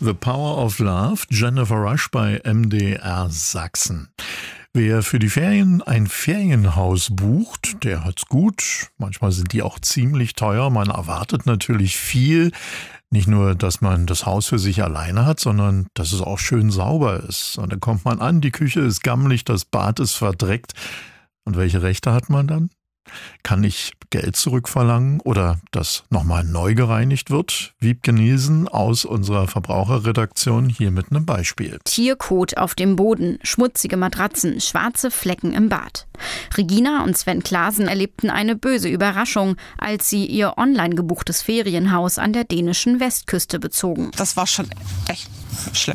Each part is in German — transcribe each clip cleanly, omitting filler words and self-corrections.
The Power of Love, Jennifer Rush bei MDR Sachsen. Wer für die Ferien ein Ferienhaus bucht, der hat's gut. Manchmal sind die auch ziemlich teuer. Man erwartet natürlich viel. Nicht nur, dass man das Haus für sich alleine hat, sondern dass es auch schön sauber ist. Und dann kommt man an, die Küche ist gammelig, das Bad ist verdreckt. Und welche Rechte hat man dann? Kann ich Geld zurückverlangen oder dass nochmal neu gereinigt wird? Wiebke Nielsen aus unserer Verbraucherredaktion hier mit einem Beispiel. Tierkot auf dem Boden, schmutzige Matratzen, schwarze Flecken im Bad. Regina und Sven Klasen erlebten eine böse Überraschung, als sie ihr online gebuchtes Ferienhaus an der dänischen Westküste bezogen. Das war schon echt schlimm.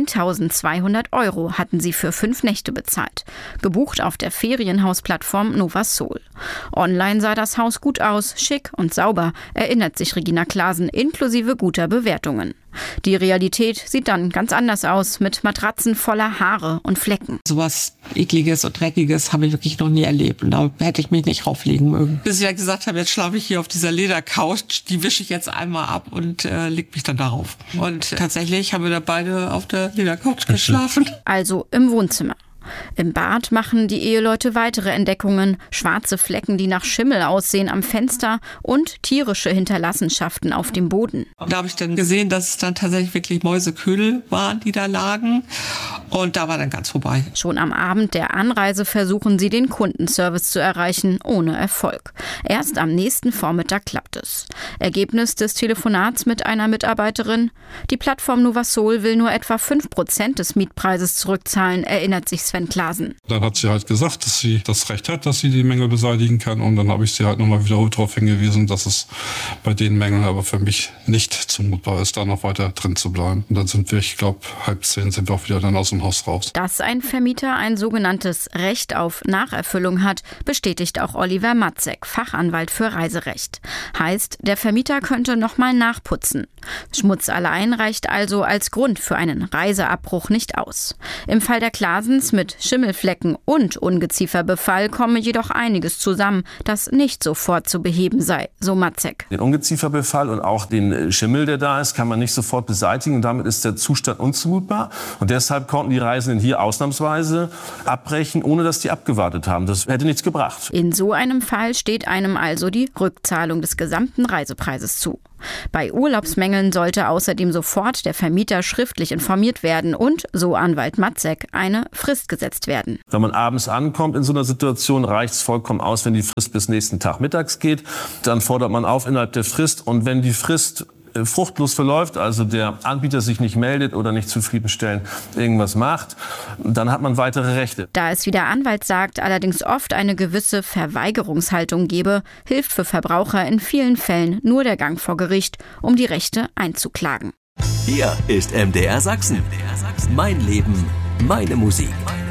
1.200 € hatten sie für 5 Nächte bezahlt. Gebucht auf der Ferienhausplattform Novasol. Online sah das Haus gut aus, schick und sauber, erinnert sich Regina Klasen, inklusive guter Bewertungen. Die Realität sieht dann ganz anders aus, mit Matratzen voller Haare und Flecken. Sowas Ekliges und Dreckiges habe ich wirklich noch nie erlebt. Und da hätte ich mich nicht rauflegen mögen. Bis ich ja gesagt habe, jetzt schlafe ich hier auf dieser Ledercouch, die wische ich jetzt einmal ab und leg mich dann darauf. Und tatsächlich haben wir da beide auf der Ledercouch geschlafen. Also im Wohnzimmer. Im Bad machen die Eheleute weitere Entdeckungen. Schwarze Flecken, die nach Schimmel aussehen am Fenster und tierische Hinterlassenschaften auf dem Boden. Da habe ich dann gesehen, dass es dann tatsächlich wirklich Mäuseködel waren, die da lagen. Und da war dann ganz vorbei. Schon am Abend der Anreise versuchen sie, den Kundenservice zu erreichen, ohne Erfolg. Erst am nächsten Vormittag klappt es. Ergebnis des Telefonats mit einer Mitarbeiterin: Die Plattform Novasol will nur etwa 5% des Mietpreises zurückzahlen, erinnert sich Sven Klasen. Dann hat sie halt gesagt, dass sie das Recht hat, dass sie die Mängel beseitigen kann. Und dann habe ich sie halt nochmal wiederholt darauf hingewiesen, dass es bei den Mängeln aber für mich nicht zumutbar ist, da noch weiter drin zu bleiben. Und dann sind wir, ich glaube, 9:30 sind wir auch wieder dann aus dem Haus raus. Dass ein Vermieter ein sogenanntes Recht auf Nacherfüllung hat, bestätigt auch Oliver Matzek, Fachanwalt für Reiserecht. Heißt, der Vermieter könnte nochmal nachputzen. Schmutz allein reicht also als Grund für einen Reiseabbruch nicht aus. Im Fall der Klasens mit Schimmelflecken und Ungezieferbefall komme jedoch einiges zusammen, das nicht sofort zu beheben sei, so Matzek. Den Ungezieferbefall und auch den Schimmel, der da ist, kann man nicht sofort beseitigen und damit ist der Zustand unzumutbar. Und deshalb konnten die Reisenden hier ausnahmsweise abbrechen, ohne dass die abgewartet haben. Das hätte nichts gebracht. In so einem Fall steht einem also die Rückzahlung des gesamten Reisepreises zu. Bei Urlaubsmängeln sollte außerdem sofort der Vermieter schriftlich informiert werden und, so Anwalt Matzek, eine Frist gesetzt werden. Wenn man abends ankommt in so einer Situation, reicht es vollkommen aus, wenn die Frist bis nächsten Tag mittags geht. Dann fordert man auf innerhalb der Frist und wenn die Frist fruchtlos verläuft, also der Anbieter sich nicht meldet oder nicht zufriedenstellend irgendwas macht, dann hat man weitere Rechte. Da es, wie der Anwalt sagt, allerdings oft eine gewisse Verweigerungshaltung gebe, hilft für Verbraucher in vielen Fällen nur der Gang vor Gericht, um die Rechte einzuklagen. Hier ist MDR Sachsen. Mein Leben, meine Musik.